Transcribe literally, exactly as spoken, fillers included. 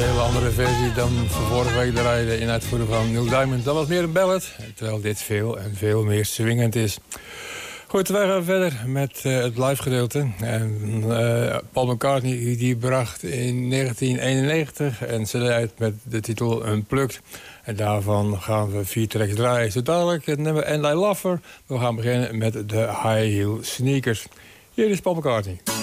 hele andere versie dan van vorige week draaide in uitvoering van Neil Diamond. Dat was meer een ballad, terwijl dit veel en veel meer swingend is. Goed, wij gaan verder met uh, het live gedeelte. En uh, Paul McCartney die bracht in negentien eenennegentig een cd uit met de titel Unplugged. En daarvan gaan we vier tracks draaien. Zo dadelijk het nummer And I Love Her. We gaan beginnen met de High Heel Sneakers. Hier is Paul McCartney.